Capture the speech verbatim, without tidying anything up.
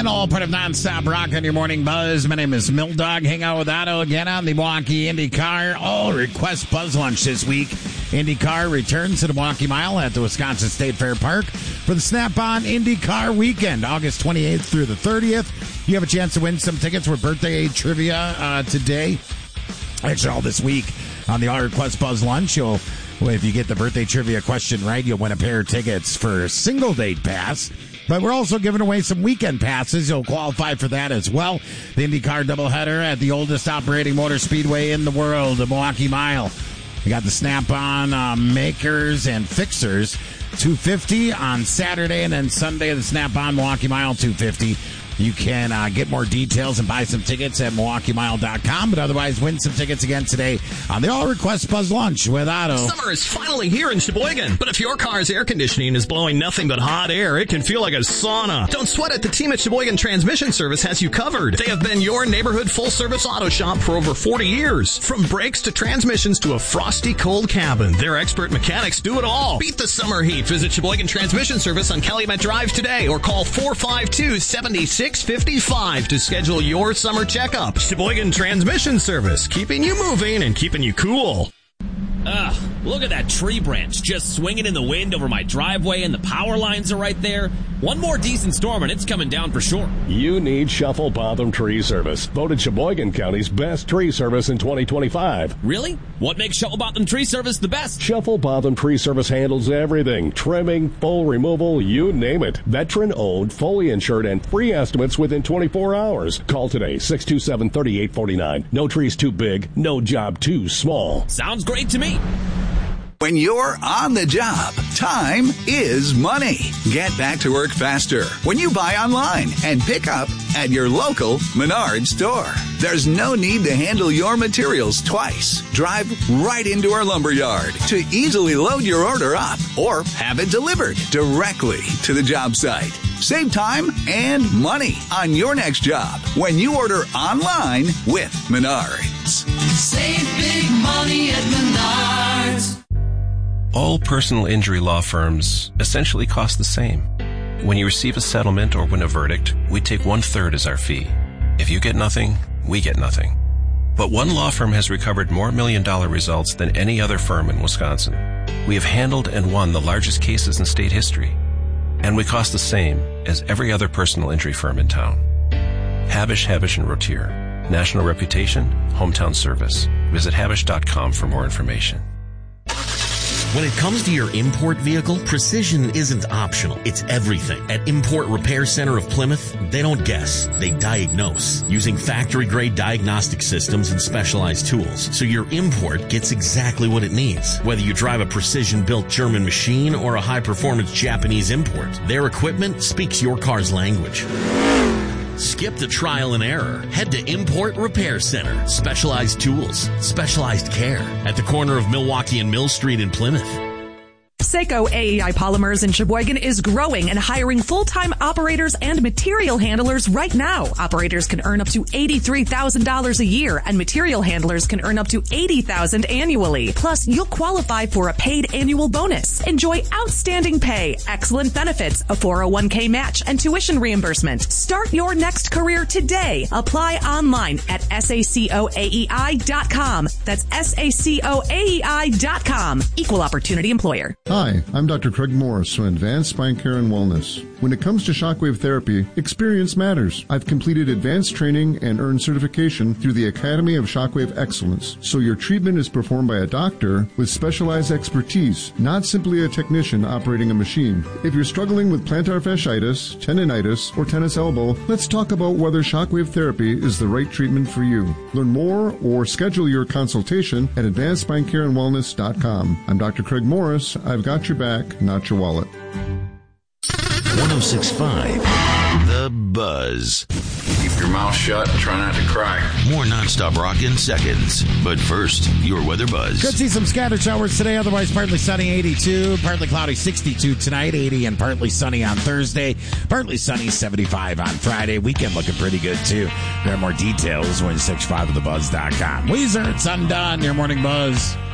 all part of Nonstop Rock on your morning buzz. My name is Mill Dog. Hang out with Otto again on the Milwaukee IndyCar All Request Buzz Lunch this week. IndyCar returns to the Milwaukee Mile at the Wisconsin State Fair Park for the Snap-on IndyCar weekend, August twenty-eighth through the thirtieth. You have a chance to win some tickets for birthday trivia uh, today. Actually, all this week on the All Request Buzz Lunch. You'll, well, if you get the birthday trivia question right, you'll win a pair of tickets for a single date pass. But we're also giving away some weekend passes. You'll qualify for that as well. The IndyCar doubleheader at the oldest operating motor speedway in the world, the Milwaukee Mile. We got the Snap-on uh, makers and fixers two fifty on Saturday, and then Sunday the Snap-on Milwaukee Mile two fifty. You can uh, get more details and buy some tickets at Milwaukee Mile dot com, but otherwise win some tickets again today on the All Request Buzz Lunch with Otto. Summer is finally here in Sheboygan, but if your car's air conditioning is blowing nothing but hot air, it can feel like a sauna. Don't sweat it. The team at Sheboygan Transmission Service has you covered. They have been your neighborhood full-service auto shop for over forty years. From brakes to transmissions to a frosty cold cabin, their expert mechanics do it all. Beat the summer heat. Visit Sheboygan Transmission Service on Calumet Drive today or call four five two, seven six five five to schedule your summer checkup. Sheboygan Transmission Service, keeping you moving and keeping you cool. Ugh, look at that tree branch just swinging in the wind over my driveway, and the power lines are right there. One more decent storm and it's coming down for sure. You need Shuffle Botham Tree Service, voted Sheboygan County's best tree service in twenty twenty-five. Really? What makes Shuffle Botham Tree Service the best? Shuffle Botham Tree Service handles everything. Trimming, full removal, you name it. Veteran-owned, fully insured, and free estimates within twenty-four hours. Call today, six two seven, three eight four nine. No trees too big, no job too small. Sounds great to me. When you're on the job, time is money. Get back to work faster when you buy online and pick up at your local Menards store. There's no need to handle your materials twice. Drive right into our lumberyard to easily load your order up or have it delivered directly to the job site. Save time and money on your next job when you order online with Menards. Save big money at Menards. All personal injury law firms essentially cost the same. When you receive a settlement or win a verdict, we take one-third as our fee. If you get nothing, we get nothing. But one law firm has recovered more million-dollar results than any other firm in Wisconsin. We have handled and won the largest cases in state history. And we cost the same as every other personal injury firm in town. Habish, Habish and Rotier. National reputation, hometown service. Visit habish dot com for more information. When it comes to your import vehicle, precision isn't optional. It's everything. At Import Repair Center of Plymouth, they don't guess. They diagnose using factory-grade diagnostic systems and specialized tools, so your import gets exactly what it needs. Whether you drive a precision-built German machine or a high-performance Japanese import, their equipment speaks your car's language. Skip the trial and error. Head to Import Repair Center. Specialized tools, specialized care at the corner of Milwaukee and Mill Street in Plymouth. Seiko A E I Polymers in Sheboygan is growing and hiring full-time operators and material handlers right now. Operators can earn up to eighty-three thousand dollars a year, and material handlers can earn up to eighty thousand dollars annually. Plus, you'll qualify for a paid annual bonus. Enjoy outstanding pay, excellent benefits, a four oh one k match, and tuition reimbursement. Start your next career today. Apply online at saco A E I dot com. That's saco A E I dot com. Equal opportunity employer. Hi, I'm Doctor Craig Morris from Advanced Spine Care and Wellness. When it comes to shockwave therapy, experience matters. I've completed advanced training and earned certification through the Academy of Shockwave Excellence, so your treatment is performed by a doctor with specialized expertise, not simply a technician operating a machine. If you're struggling with plantar fasciitis, tendinitis, or tennis elbow, let's talk about whether shockwave therapy is the right treatment for you. Learn more or schedule your consultation at advanced spine care and wellness dot com. I'm Doctor Craig Morris. I've got your back, not your wallet. one oh six point five The Buzz. Keep your mouth shut and try not to cry. More nonstop rock in seconds. But first, your weather buzz. Could see some scattered showers today, otherwise partly sunny, eighty-two. Partly cloudy, sixty-two tonight, eighty, and partly sunny on Thursday. Partly sunny, seventy-five on Friday. Weekend looking pretty good, too. There are more details when sixty-five of the buzz dot com. Weezer, it's Undone, your morning buzz.